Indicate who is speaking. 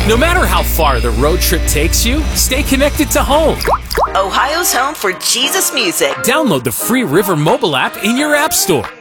Speaker 1: No matter how far the road trip takes you, stay connected to home.
Speaker 2: Ohio's home for Jesus music.
Speaker 1: Download the free River mobile app in your app store.